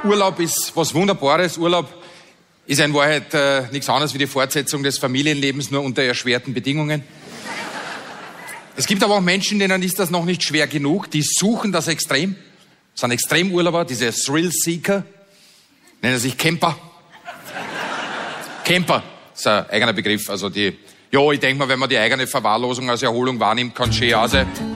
Urlaub ist was Wunderbares. Urlaub ist in Wahrheit nichts anderes wie die Fortsetzung des Familienlebens, nur unter erschwerten Bedingungen. Es gibt aber auch Menschen, denen ist das noch nicht schwer genug. Die suchen das extrem. Das sind Extremurlauber, diese Thrill-Seeker. Nennen sich Camper. Camper ist ein eigener Begriff. Also ich denke mal, wenn man die eigene Verwahrlosung als Erholung wahrnimmt, kann es schön auch sein.